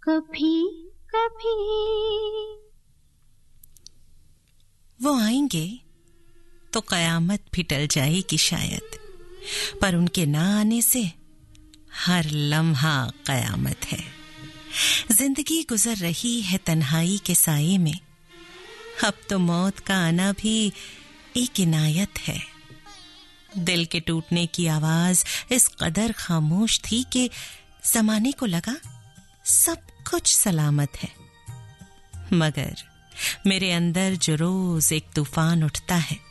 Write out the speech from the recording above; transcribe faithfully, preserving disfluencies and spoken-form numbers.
कभी कभी वो आएंगे तो कयामत भी टल जाएगी शायद, पर उनके ना आने से हर लम्हा कयामत है। जिंदगी गुजर रही है तन्हाई के साये में, अब तो मौत का आना भी एक इनायत है। दिल के टूटने की आवाज इस कदर खामोश थी कि जमाने को लगा सब कुछ सलामत है, मगर मेरे अंदर जो रोज एक तूफान उठता है,